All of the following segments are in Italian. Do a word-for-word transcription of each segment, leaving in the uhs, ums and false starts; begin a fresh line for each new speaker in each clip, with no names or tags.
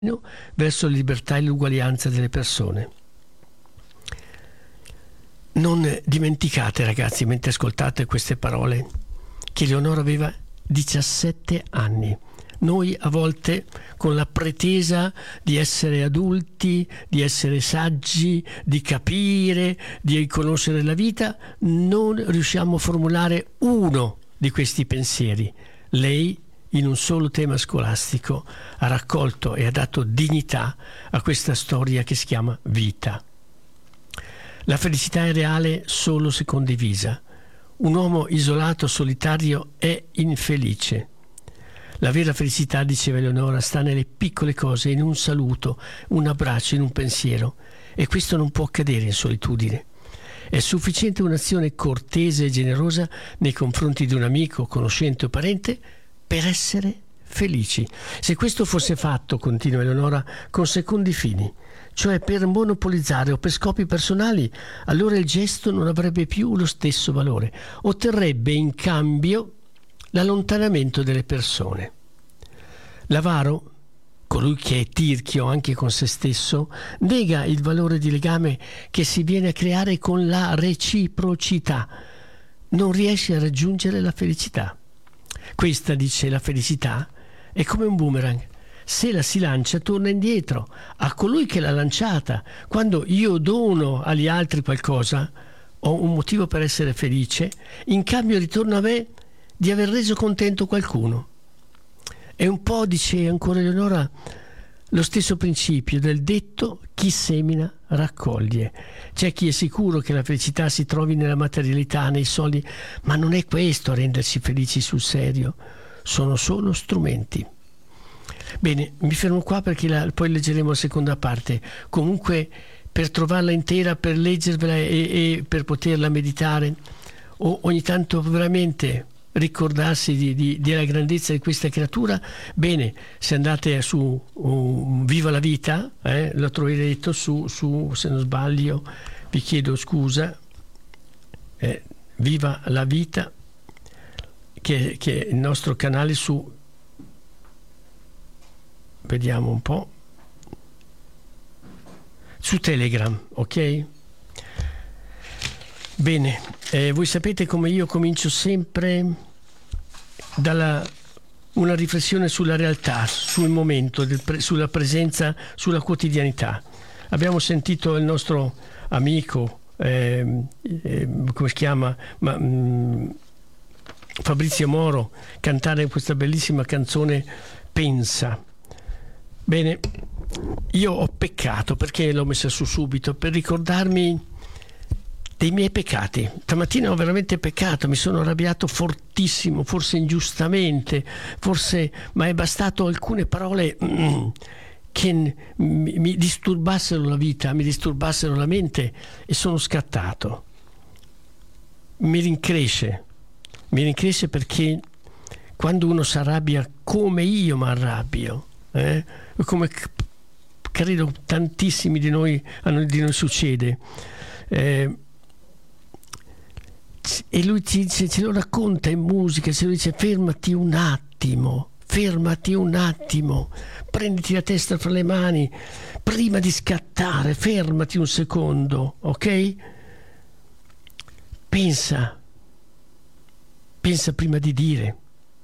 verso la libertà e l'uguaglianza delle persone. Non dimenticate, ragazzi, mentre ascoltate queste parole, che Leonora aveva diciassette anni. Noi a volte, con la pretesa di essere adulti, di essere saggi, di capire, di conoscere la vita, non riusciamo a formulare uno di questi pensieri. Lei, in un solo tema scolastico, ha raccolto e ha dato dignità a questa storia che si chiama vita. La felicità è reale solo se condivisa. Un uomo isolato, solitario, è infelice. La vera felicità, diceva Eleonora, sta nelle piccole cose, in un saluto, un abbraccio, in un pensiero. E questo non può accadere in solitudine. È sufficiente un'azione cortese e generosa nei confronti di un amico, conoscente o parente per essere felici. Se questo fosse fatto, continua Eleonora, con secondi fini, cioè per monopolizzare o per scopi personali, allora il gesto non avrebbe più lo stesso valore, otterrebbe in cambio l'allontanamento delle persone. L'avaro, colui che è tirchio anche con se stesso, nega il valore di legame che si viene a creare con la reciprocità. Non riesce a raggiungere la felicità. Questa, dice, la felicità è come un boomerang. Se la si lancia, torna indietro a colui che l'ha lanciata. Quando io dono agli altri qualcosa, ho un motivo per essere felice, in cambio ritorna a me di aver reso contento qualcuno. È un po', dice ancora Eleonora, lo stesso principio del detto chi semina raccoglie. C'è chi è sicuro che la felicità si trovi nella materialità, nei soldi, ma non è questo a renderci felici sul serio, sono solo strumenti. Bene, mi fermo qua perché la, poi leggeremo la seconda parte. Comunque, per trovarla intera, per leggervela e, e per poterla meditare, o ogni tanto veramente ricordarsi di, di, della grandezza di questa creatura, bene, se andate su uh, Viva la Vita, eh, lo troverete su, su, se non sbaglio, vi chiedo scusa, eh, Viva la Vita, che, che è il nostro canale su, vediamo un po', su Telegram, ok? Bene, eh, voi sapete come io comincio sempre dalla una riflessione sulla realtà, sul momento, del pre, sulla presenza, sulla quotidianità. Abbiamo sentito il nostro amico, eh, eh, come si chiama, Ma, mh, Fabrizio Moro, cantare questa bellissima canzone Pensa. Bene, io ho peccato, perché l'ho messa su subito? Per ricordarmi dei miei peccati. Stamattina ho veramente peccato, mi sono arrabbiato fortissimo, forse ingiustamente, forse, ma è bastato alcune parole mm, che mi, mi disturbassero la vita, mi disturbassero la mente e sono scattato. Mi rincresce, mi rincresce perché quando uno si arrabbia come io mi arrabbio, eh, come credo tantissimi di noi, di noi succede, eh, e lui ci, ci, ce lo racconta in musica, ce lo dice: fermati un attimo, fermati un attimo, prenditi la testa fra le mani prima di scattare, fermati un secondo, ok? Pensa, pensa prima di dire,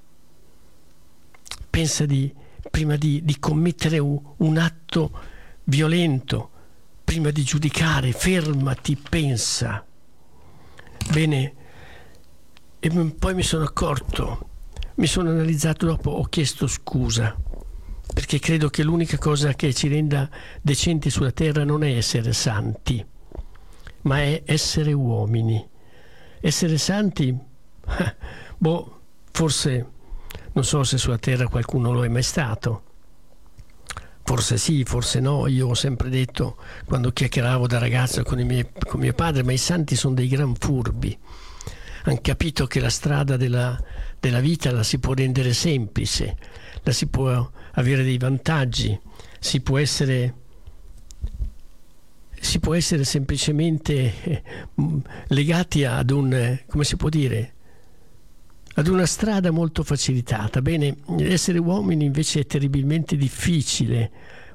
pensa di, prima di, di commettere un, un atto violento, prima di giudicare, fermati, pensa. Bene, e poi mi sono accorto, mi sono analizzato dopo, ho chiesto scusa, perché credo che l'unica cosa che ci renda decenti sulla terra non è essere santi, ma è essere uomini. Essere santi, boh, forse, non so se sulla terra qualcuno lo è mai stato. Forse sì, forse no. Io ho sempre detto, quando chiacchieravo da ragazzo con, i miei, con mio padre, ma i santi sono dei gran furbi. Hanno capito che la strada della, della vita la si può rendere semplice, la si può avere dei vantaggi, si può essere, si può essere semplicemente eh, legati ad un, come si può dire, ad una strada molto facilitata. Bene, essere uomini invece è terribilmente difficile,